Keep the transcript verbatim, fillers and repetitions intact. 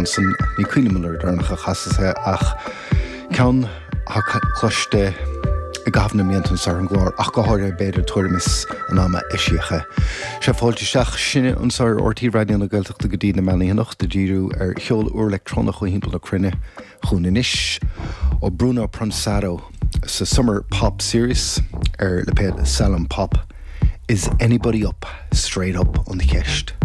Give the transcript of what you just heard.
Johnson ní cuine muir darnacha chasasa ach ceann ha chluiste I gafna miantan sar an glár ach go háir beidir tuairis an ama isíocha. Se fáilte seach sinne an sar ortí radio na Gaeltachta go dtí na meanaíonach de díú ar cheol uair electrónach ó himpeall na crinne chun inis ó Bruno Pronsado sa Summer Pop Series ar le péad Salem Pop. Is anybody up straight up on the ceist?